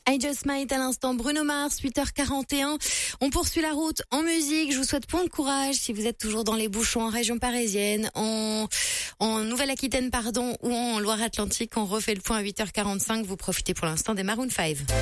I Just Might à l'instant, Bruno Mars, 8h41. On poursuit la route en musique. Je vous souhaite plein de courage si vous êtes toujours dans les bouchons en région parisienne, en Nouvelle-Aquitaine, ou en Loire-Atlantique. On refait le point à 8h45. Vous profitez pour l'instant des Maroon 5.